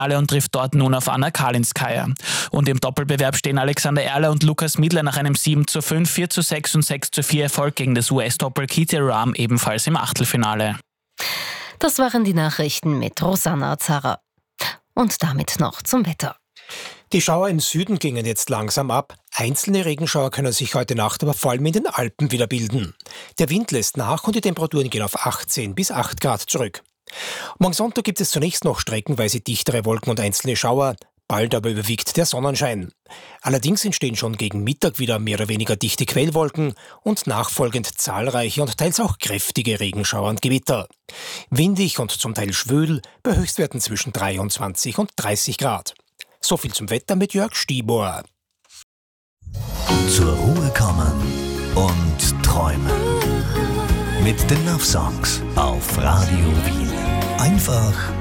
und trifft dort nun auf Anna Kalinskaya. Und im Doppelbewerb stehen Alexander Erler und Lukas Miedler nach einem 7:5, 4:6 und 6:4 Erfolg gegen das US-Doppel Keith Rahm ebenfalls im Achtelfinale. Das waren die Nachrichten mit Rosanna Zara. Und damit noch zum Wetter. Die Schauer im Süden gingen jetzt langsam ab. Einzelne Regenschauer können sich heute Nacht aber vor allem in den Alpen wieder bilden. Der Wind lässt nach und die Temperaturen gehen auf 18 bis 8 Grad zurück. Morgen Sonntag gibt es zunächst noch streckenweise dichtere Wolken und einzelne Schauer. Bald aber überwiegt der Sonnenschein. Allerdings entstehen schon gegen Mittag wieder mehr oder weniger dichte Quellwolken und nachfolgend zahlreiche und teils auch kräftige Regenschauer und Gewitter. Windig und zum Teil schwül, bei Höchstwerten zwischen 23 und 30 Grad. So viel zum Wetter mit Jörg Stieber. Zur Ruhe kommen und träumen. Mit den Love Songs auf Radio Wien. Einfach